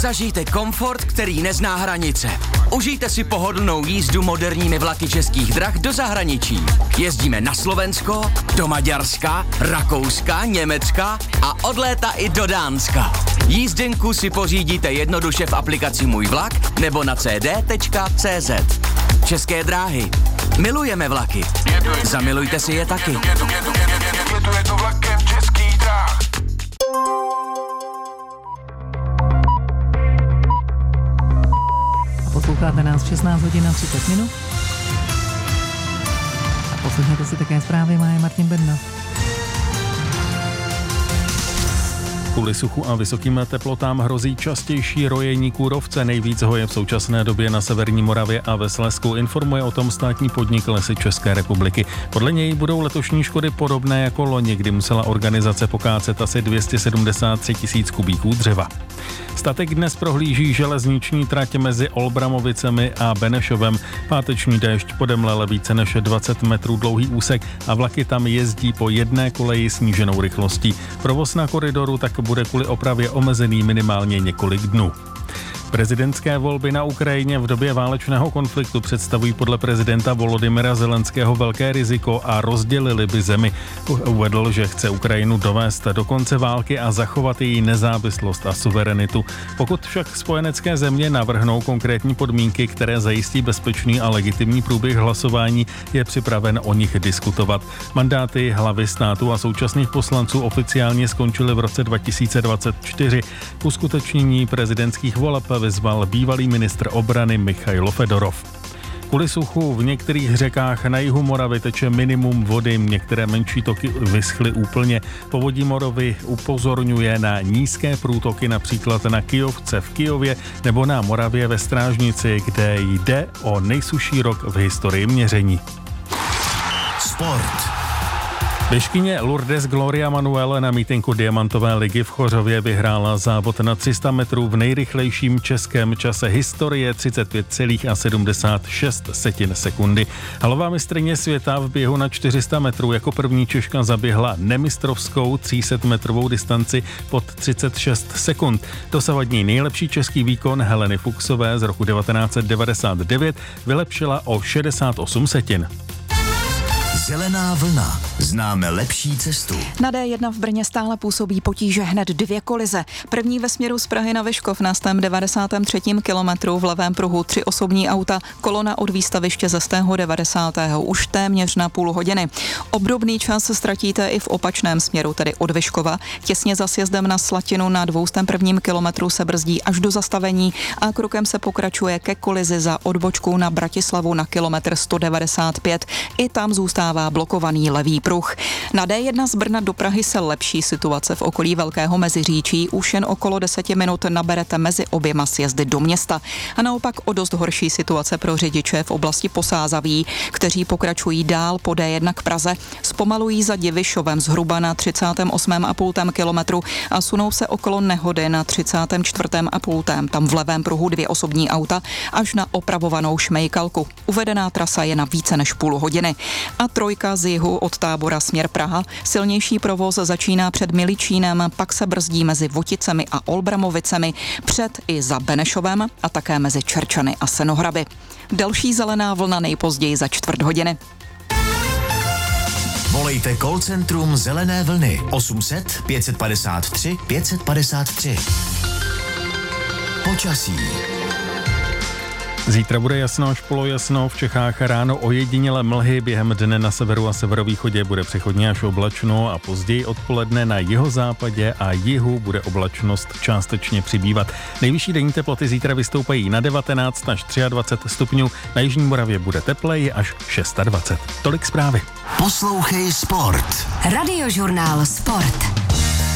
Zažijte komfort, který nezná hranice. Užijte si pohodlnou jízdu moderními vlaky Českých drah do zahraničí. Jezdíme na Slovensko, do Maďarska, Rakouska, Německa a od léta i do Dánska. Jízdenku si pořídíte jednoduše v aplikaci Můj vlak nebo na cd.cz. České dráhy. Milujeme vlaky. Zamilujte si je taky. Jedu vlakem Českých dráh. Posloucháte nás 16 hodin a 30 minut. A poslouchejte si také zprávy, má je Martin Bedna. Kvůli suchu a vysokým teplotám hrozí častější rojení kůrovce. Nejvíc ho je v současné době na severní Moravě a ve Slezsku. Informuje o tom státní podnik Lesy České republiky. Podle něj budou letošní škody podobné jako loni, kdy musela organizace pokácet asi 273 000 kubíků dřeva. Statek dnes prohlíží železniční trať mezi Olbramovicemi a Benešovem. Páteční déšť podemlel více než 20 metrů dlouhý úsek a vlaky tam jezdí po jedné koleji sníženou rychlostí. Provoz na koridoru tak bude kvůli opravě omezený minimálně několik dnů. Prezidentské volby na Ukrajině v době válečného konfliktu představují podle prezidenta Volodymyra Zelenského velké riziko a rozdělili by zemi. Uvedl, že chce Ukrajinu dovést do konce války a zachovat její nezávislost a suverenitu. Pokud však spojenecké země navrhnou konkrétní podmínky, které zajistí bezpečný a legitimní průběh hlasování, je připraven o nich diskutovat. Mandáty hlavy státu a současných poslanců oficiálně skončily v roce 2024. K uskutečnění prezidentských voleb vyzval bývalý ministr obrany Michailo Fedorov. Kvůli suchu v některých řekách na jihu Moravy teče minimum vody, některé menší toky vyschly úplně. Povodí Moravy upozorňuje na nízké průtoky, například na Kyjovce v Kyjově nebo na Moravě ve Strážnici, kde jde o nejsušší rok v historii měření. Sport. Běžkyně Lourdes Gloria Manuel na mítinku Diamantové ligy v Chořově vyhrála závod na 300 metrů v nejrychlejším českém čase historie 35,76 sekundy. Halová mistryně světa v běhu na 400 metrů jako první Češka zaběhla nemistrovskou 300-metrovou distanci pod 36 sekund. Dosavadní nejlepší český výkon Heleny Fuchsové z roku 1999 vylepšila o 68 setin. Zelená vlna. Známe lepší cestu. Na D1 v Brně stále působí potíže hned 2 kolize. První ve směru z Prahy na Vyškov na 93. kilometru v levém pruhu 3 osobní auta, kolona od výstaviště ze 90. už téměř na půl hodiny. Obdobný čas ztratíte i v opačném směru, tedy od Vyškova. Těsně za sjezdem na Slatinu na 201. kilometru se brzdí až do zastavení a krokem se pokračuje ke kolizi za odbočkou na Bratislavu na kilometr 195. I tam zůstává blokovaný levý pruh. Na D1 z Brna do Prahy se lepší situace v okolí Velkého Meziříčí. Už jen okolo 10 minut naberete mezi oběma sjezdy do města. A naopak o dost horší situace pro řidiče v oblasti Posázaví, kteří pokračují dál po D1 k Praze, zpomalují za Divišovem zhruba na 38,5 kilometru a sunou se okolo nehody na 34,5. Tam v levém pruhu 2 osobní auta až na opravovanou Šmejkalku. Uvedená trasa je na více než půl hodiny. A trojka z jihu od Tábora směr Praha. Silnější provoz začíná před Miličínem, pak se brzdí mezi Voticemi a Olbramovicemi, před i za Benešovem a také mezi Čerčany a Senohraby. Další zelená vlna nejpozději za 1/4 hodiny. Volejte call centrum Zelené vlny 800 553 553. Počasí. Zítra bude jasno až polojasno, v Čechách ráno ojedinělé mlhy, během dne na severu a severovýchodě bude přechodně až oblačno a později odpoledne na jihozápadě a jihu bude oblačnost částečně přibývat. Nejvyšší denní teploty zítra vystoupají na 19 až 23 stupňů, na jižní Moravě bude tepleji až 26. Tolik zprávy. Poslouchej Sport. Radiožurnál Sport.